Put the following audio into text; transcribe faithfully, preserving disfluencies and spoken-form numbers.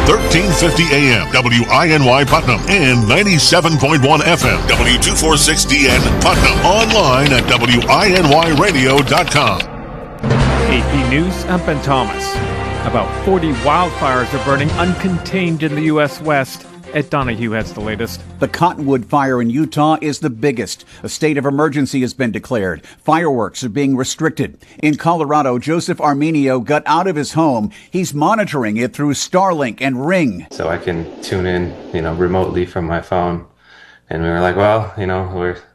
thirteen fifty A M, W I N Y Putnam, and ninety-seven point one F M, W two forty-six D N Putnam. Online at W I N Y radio dot com. A P News, I'm Ben Thomas. About forty wildfires are burning uncontained in the U S West. Ed Donahue has the latest. The Cottonwood fire in Utah is the biggest. A state of emergency has been declared. Fireworks are being restricted. In Colorado, Joseph Armenio got out of his home. He's monitoring it through Starlink and Ring. So I can tune in, you know, remotely from my phone. And we were like, well, you know, we're